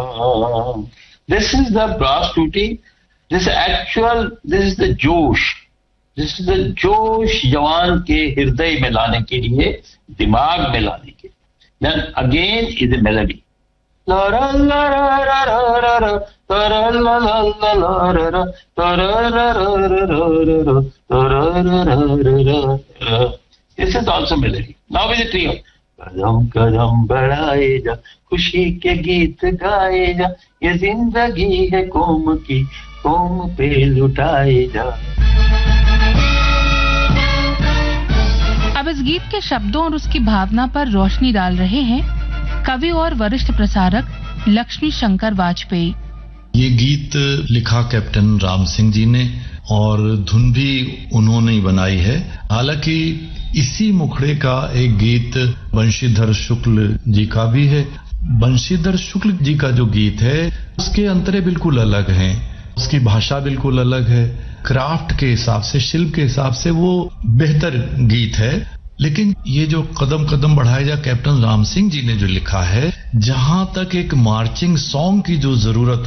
This is the brass tutti. This is the जोश. This is the जोश जवान के हृदय में लाने के लिए, दिमाग में लाने के लिए. Then again is the melody. La la la la la la la la la la la la. This is also melody. Now with the trio. कदम कदम बढ़ाए जा, खुशी के गीत गाए जा, ये जिंदगी है कौम की, कौम पे लुटाए जा. अब इस गीत के शब्दों और उसकी भावना पर रोशनी डाल रहे हैं कवि और वरिष्ठ प्रसारक लक्ष्मी शंकर वाजपेयी. ये गीत लिखा कैप्टन राम सिंह जी ने और धुन भी उन्होंने ही बनाई है. हालांकि इसी मुखड़े का एक गीत बंशीधर शुक्ल जी का भी है. बंशीधर शुक्ल जी का जो गीत है उसके अंतरे बिल्कुल अलग हैं, उसकी भाषा बिल्कुल अलग है. क्राफ्ट के हिसाब से, शिल्प के हिसाब से वो बेहतर गीत है. लेकिन ये जो कदम कदम बढ़ाए जा कैप्टन राम सिंह जी ने जो लिखा है, जहां तक एक मार्चिंग सॉन्ग की जो जरूरत